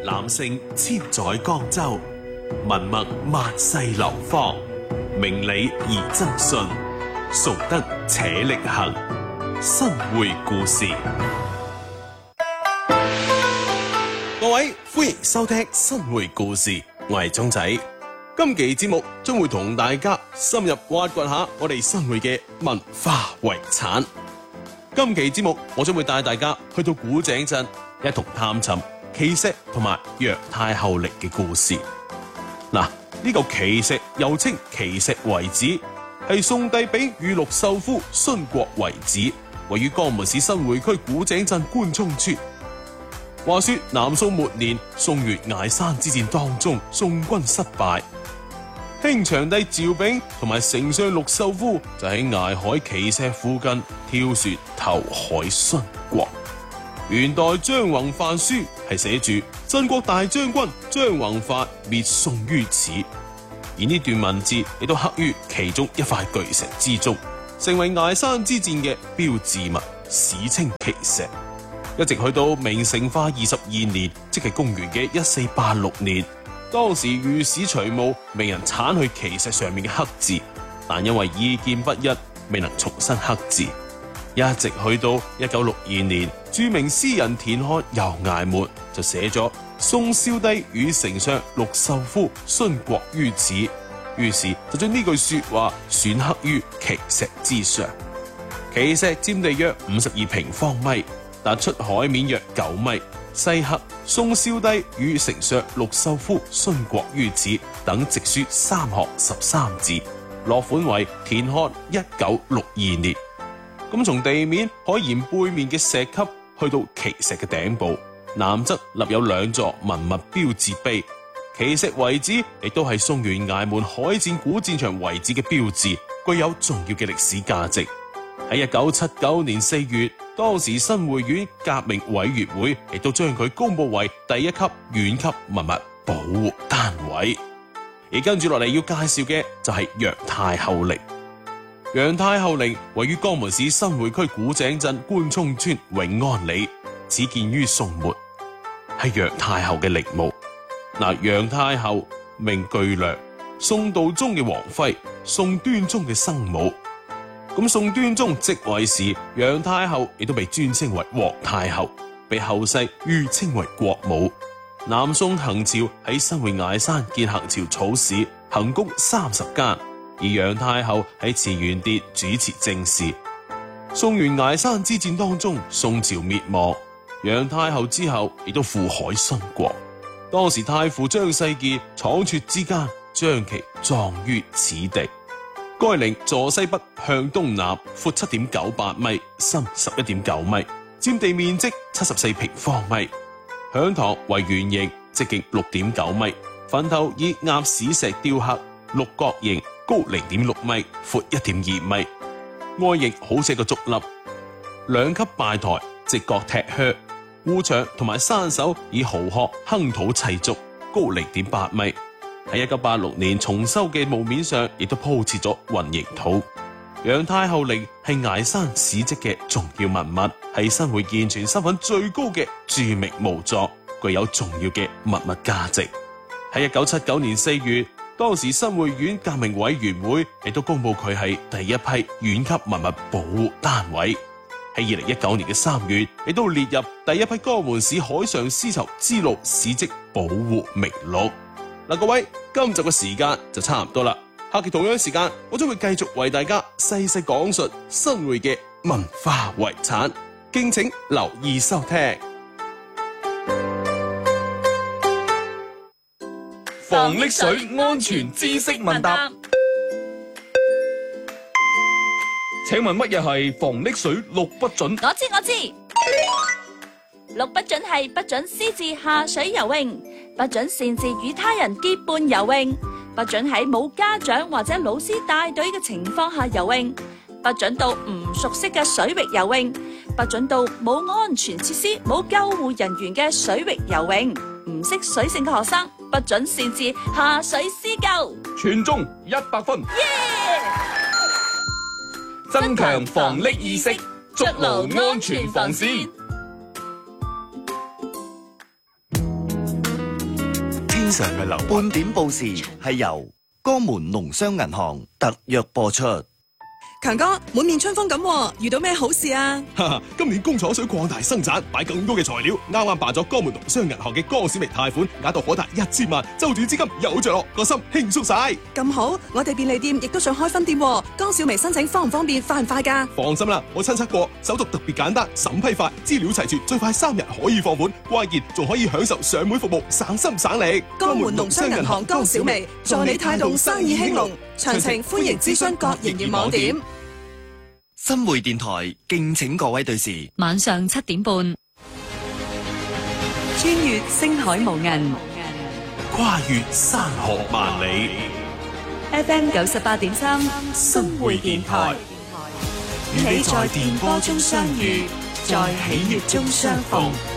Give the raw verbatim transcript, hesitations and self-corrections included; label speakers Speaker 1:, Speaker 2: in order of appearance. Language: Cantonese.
Speaker 1: 男性千載江州，文墨萬世流芳，明理而爭信，崇德且力行。新會故事，各位歡迎收聽新會故事，我係鐘仔。今期節目將會同大家深入挖掘下我哋新會嘅文化遺產。今期節目我將會帶大家去到古井鎮，一同探尋奇石同埋楊太后陵嘅故事。嗱，呢個奇石又稱奇石遺址，係宋帝俾宇陸秀夫殉國遺址，位於江門市新會區古井鎮官涌村。話說南宋末年，宋元崖山之戰當中，宋軍失敗，興祥帝趙昺同埋丞相陸秀夫就喺崖海奇石附近跳船投海殉國。元代張宏範書係寫住鎮國大將軍張宏發滅宋於此，而呢段文字亦都刻於其中一塊巨石之中，成為崖山之戰嘅標誌物，史稱奇石。一直去到明成化二十二年，即係公元嘅一四八六年，當時御史徐務命人鏟去奇石上面嘅刻字，但因為意見不一，未能重新刻字。一直去到一九六二年，著名詩人田漢游崖門就寫咗宋昭帝與丞相陸秀夫殉國於此，於是就將呢句說話選刻於奇石之上。奇石佔地約五十二平方米，達出海面約九米，西刻宋昭帝與丞相陸秀夫殉國於此等直書三行十三字，落款為田漢一九六二年。咁從地面海沿背面嘅石級去到奇石嘅頂部，南側立有兩座文物標誌碑。奇石遺址亦都係宋元崖門海戰古戰場遺址嘅標誌，具有重要嘅歷史價值。喺一九七九年四月，當時新會縣革命委員會亦都將佢公布為第一級縣級文物保護單位。而跟住落嚟要介紹嘅就係楊太后陵。楊太后陵位於江門市新會區古井鎮官涌村永安里，始建於宋末，係楊太后嘅陵墓。嗱，楊太后名巨良，宋道宗嘅皇妃，宋端宗嘅生母。咁宋端宗即位時，楊太后亦都被尊稱為皇太后，被後世譽稱為國母。南宋行朝喺新會崖山建行朝草市，行宮三十間。而楊太后喺慈元殿主持政事。宋元崖山之戰當中，宋朝滅亡，楊太后之後亦都赴海殉國。當時太傅張世傑倉促之間，將其葬於此地。該陵坐西北向東南，闊七點九八米，深十一點九米，佔地面積七十四平方米。響堂為圓形，直徑六點九米，墳頭以鴨屎石雕刻，六角形，高零點六米，闊一點二米，外形好似個竹粒。兩級拜台，直角踢靴，護牆同埋山首以蠔殼夯土砌築，高零點八米。喺一九八六年重修嘅墓面上，亦都鋪設咗混凝土。楊太后陵係崖山史蹟嘅重要文物，係新會現存身份最高嘅著名墓葬，具有重要嘅文物價值。喺一九七九年四月，當時新會縣革命委員會亦都公布佢係第一批縣級文物保護單位。喺二零一九年嘅三月，亦都列入第一批江門市海上絲綢之路史蹟保護名錄。嗱，各位，今集嘅時間就差唔多啦。下期同樣時間，我將會繼續為大家細細講述新會嘅文化遺產，敬請留意收聽。
Speaker 2: 防溺水安全知識問答，請問乜嘢係防溺水六不准？
Speaker 3: 我知我知，六不准係不准私自下水游泳，不准擅自與他人結伴游泳，不准喺冇家長或者老師帶隊嘅情況下游泳，不准到唔熟悉嘅水域游泳，不准到冇安全設施、冇救護人員嘅水域游泳。唔識水性嘅學生，不准擅自下水施救。
Speaker 2: 全中一百分。
Speaker 3: 耶！
Speaker 2: 增強防溺意識，築牢安全防線。
Speaker 4: 常嘅流。
Speaker 5: 半點報時係由江門農商銀行特約播出。
Speaker 6: 強哥，滿面春風咁，遇到咩好事啊？
Speaker 1: 哈哈，今年工廠想擴大生產，買更多嘅材料，啱啱辦咗江門農商銀行嘅江小微貸款，額度可達一千萬，周轉資金有着落，個心輕鬆晒。
Speaker 6: 咁好，我哋便利店亦都想開分店，江小微申請方唔方便，快唔快噶？
Speaker 1: 放心啦，我親測過，手續特別簡單，審批快，資料齊全，最快三日可以放款，關鍵仲可以享受上門服務，省心省力。
Speaker 6: 江門農商銀行江小微，助你帶動生意興隆。詳情歡迎諮詢各營業網點。
Speaker 5: 新會電台敬請各位對視，
Speaker 7: 晚上七點半，穿越星海無垠，
Speaker 1: 跨越山河萬里。
Speaker 7: F M 九十八點三，
Speaker 1: 新會電台，
Speaker 7: 與你在電波中相遇，在喜悅中相逢。